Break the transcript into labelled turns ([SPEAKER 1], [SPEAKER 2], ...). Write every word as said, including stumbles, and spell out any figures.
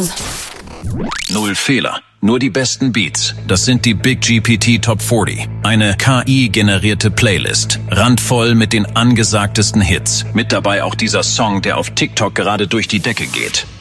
[SPEAKER 1] Pause.
[SPEAKER 2] Null Fehler, nur die besten Beats. Das sind die Big G P T Top vierzig. Eine K I-generierte Playlist. Randvoll mit den angesagtesten Hits. Mit dabei auch dieser Song, der auf TikTok gerade durch die Decke geht.